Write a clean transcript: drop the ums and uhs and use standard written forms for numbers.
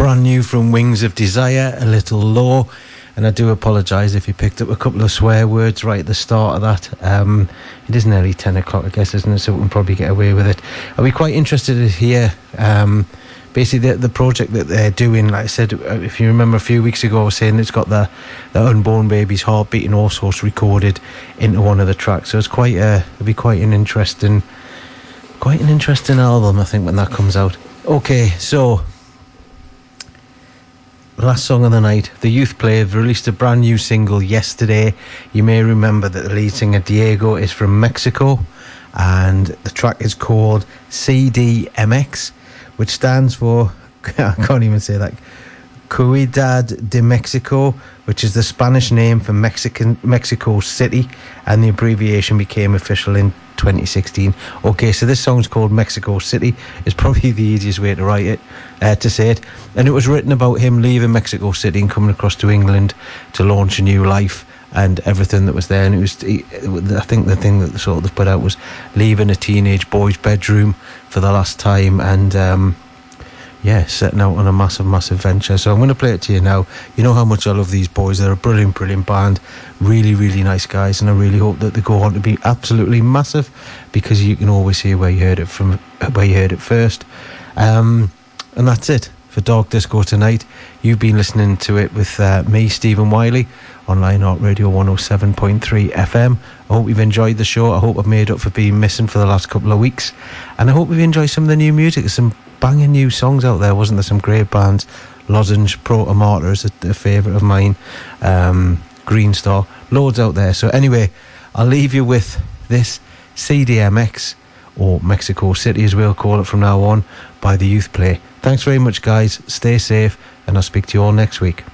brand new from Wings of Desire, A Little Low. And I do apologise if you picked up a couple of swear words right at the start of that. It is nearly 10 o'clock, I guess, isn't it? So we can probably get away with it. I'll be quite interested to hear basically the project that they're doing. Like I said, if you remember a few weeks ago, I was saying it's got the unborn baby's heartbeat and all sorts recorded into one of the tracks. So it's it'll be quite an interesting album, I think, when that comes out. Okay, so last song of the night, The Youth Play have released a brand new single yesterday. You may remember that the lead singer Diego is from Mexico, and the track is called CDMX, which stands for, I can't even say that, Ciudad de Mexico, which is the Spanish name for Mexico City, and the abbreviation became official in 2016. Okay, so this song's called Mexico City. It's probably the easiest way to write it, to say it. And it was written about him leaving Mexico City and coming across to England to launch a new life and everything that was there. And I think the thing that sort of put out was leaving a teenage boy's bedroom for the last time, and setting out on a massive venture. So I'm going to play it to you now. You know how much I love these boys. They're a brilliant band, really nice guys, and I really hope that they go on to be absolutely massive, because you can always hear where you heard it first. And that's it for Dark Disco tonight. You've been listening to it with me, Stephen Wiley, on Lionheart Radio 107.3 FM. I hope you've enjoyed the show. I hope I've made up for being missing for the last couple of weeks, and I hope you've enjoyed some of the new music. There's some banging new songs out there, wasn't there? Some great bands. Lozenge, Proto Martyr is a favourite of mine, Green Star, loads out there. So anyway, I'll leave you with this CDMX, or Mexico City as we'll call it from now on, by The Youth Play. Thanks very much, guys. Stay safe, and I'll speak to you all next week.